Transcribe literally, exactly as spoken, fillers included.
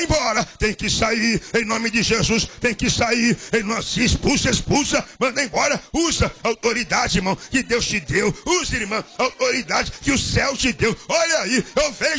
embora, tem que sair, em nome de Jesus, tem que sair, em nome, se expulsa, expulsa, manda embora, usa a autoridade, irmão, que Deus te deu, usa, irmão, a autoridade que o céu te deu. Olha aí, eu vejo